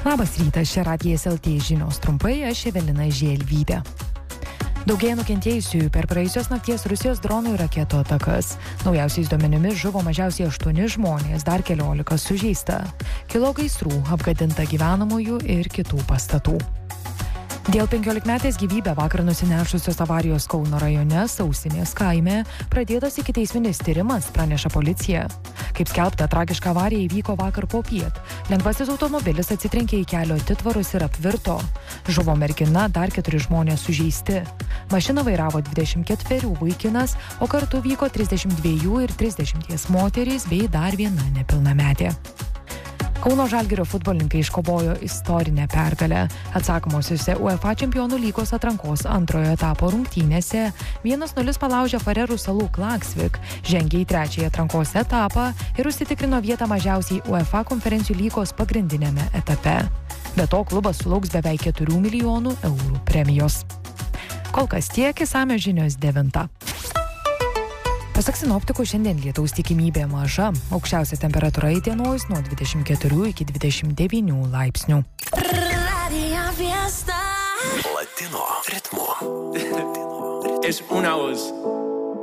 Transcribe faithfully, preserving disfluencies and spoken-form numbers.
Labas rytas, čia Radijas L T žinios trumpai, aš Evelina Želvytė. Daugėja nukentėjusiųjų per praėjusios nakties Rusijos dronų ir raketų atakas. Naujausiais duomenimis žuvo mažiausiai aštuoni žmonės, dar keliolika sužeista. Kilo gaisrų, apgadinta gyvenamųjų ir kitų pastatų. Dėl penkiolikmetės gyvybę vakar nusinešusios avarijos Kauno rajone Sausinės kaime pradėtas ikiteisminis tyrimas, praneša policija. Kaip skelbta, tragiška avarija įvyko vakar popiet. Lengvasis automobilis atsitrenkė į kelio atitvarus ir apvirto. Žuvo mergina, dar keturi žmonės sužeisti. Mašiną vairavo dvidešimt ketverių vaikinas, o kartu vyko trisdešimt dviejų ir trisdešimties moterys bei dar viena nepilnametė. Kauno Žalgirio futbolininkai iškovojo istorinę pergalę. Atsakomosiuose UEFA čempionų lygos atrankos antrojo etapo rungtynėse vienas nulis palaužė Farerų salų Klaksvik, žengė į trečiąjį atrankos etapą ir užsitikrino vietą mažiausiai UEFA konferencijų lygos pagrindinėme etape. Be to, klubas sulauks beveik keturių milijonų eurų premijos. Kol kas tiek, išsamios žinios devintą. Pasak sinoptikų, šiandien lietaus tikimybė maža. Aukščiausia temperatūra įdienojus nuo dvidešimt keturių iki dvidešimt devynių laipsnių. Latino ritmo. Es una voz.